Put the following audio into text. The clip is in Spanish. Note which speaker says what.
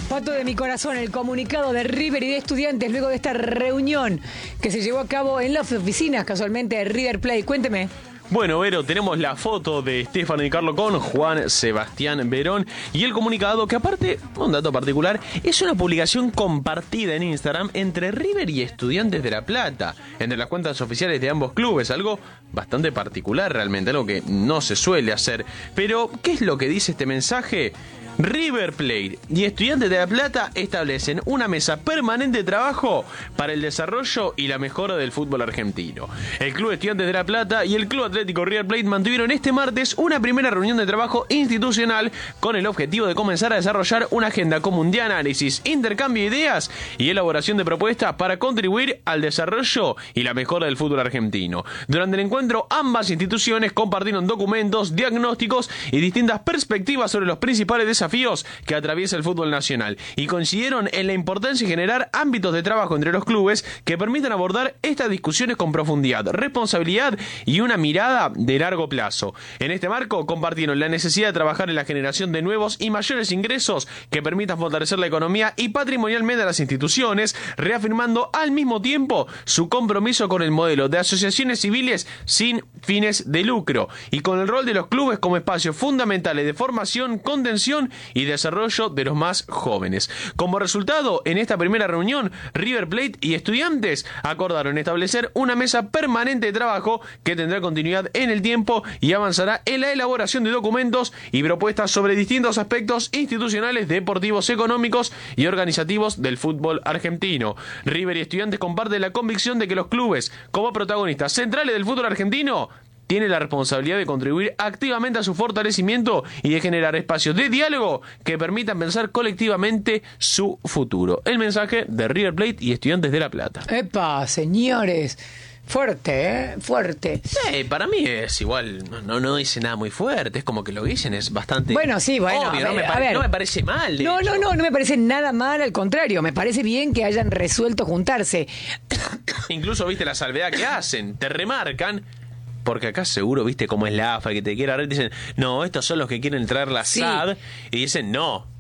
Speaker 1: Pato de mi corazón, el comunicado de River y de Estudiantes luego de esta reunión que se llevó a cabo en las oficinas casualmente de River Plate. Cuénteme.
Speaker 2: Bueno, Vero, tenemos la foto de Stefano Di Carlo con Juan Sebastián Verón y el comunicado que, aparte, un dato particular, es una publicación compartida en Instagram entre River y Estudiantes de La Plata, entre las cuentas oficiales de ambos clubes, algo bastante particular realmente, algo que no se suele hacer. Pero, ¿qué es lo que dice este mensaje? River Plate y Estudiantes de La Plata establecen una mesa permanente de trabajo para el desarrollo y la mejora del fútbol argentino. El Club Estudiantes de La Plata y el Club Atlético River Plate mantuvieron este martes una primera reunión de trabajo institucional con el objetivo de comenzar a desarrollar una agenda común de análisis, intercambio de ideas y elaboración de propuestas para contribuir al desarrollo y la mejora del fútbol argentino. Durante el encuentro, ambas instituciones compartieron documentos, diagnósticos y distintas perspectivas sobre los principales desafíos que atraviesa el fútbol nacional y coincidieron en la importancia de generar ámbitos de trabajo entre los clubes que permitan abordar estas discusiones con profundidad, responsabilidad y una mirada de largo plazo. En este marco compartieron la necesidad de trabajar en la generación de nuevos y mayores ingresos que permitan fortalecer la economía y patrimonialmente a las instituciones, reafirmando al mismo tiempo su compromiso con el modelo de asociaciones civiles sin fines de lucro y con el rol de los clubes como espacios fundamentales de formación, contención y desarrollo de los más jóvenes. Como resultado, en esta primera reunión, River Plate y Estudiantes acordaron establecer una mesa permanente de trabajo que tendrá continuidad en el tiempo y avanzará en la elaboración de documentos y propuestas sobre distintos aspectos institucionales, deportivos, económicos y organizativos del fútbol argentino. River y Estudiantes comparten la convicción de que los clubes, como protagonistas centrales del fútbol argentino, tiene la responsabilidad de contribuir activamente a su fortalecimiento y de generar espacios de diálogo que permitan pensar colectivamente su futuro. El mensaje de River Plate y Estudiantes de La Plata.
Speaker 1: ¡Epa, señores! Fuerte, fuerte.
Speaker 2: Para mí es igual, no dice nada muy fuerte, es como que lo que dicen es bastante
Speaker 1: bueno, sí, bueno,
Speaker 2: obvio,
Speaker 1: a ver,
Speaker 2: no me parece mal.
Speaker 1: No me parece nada mal, al contrario, me parece bien que hayan resuelto juntarse.
Speaker 2: Incluso, viste la salvedad que hacen, te remarcan. Porque acá seguro, viste cómo es la AFA, que te quiere agarrar y dicen, no, estos son los que quieren traer la SAD, y dicen, no,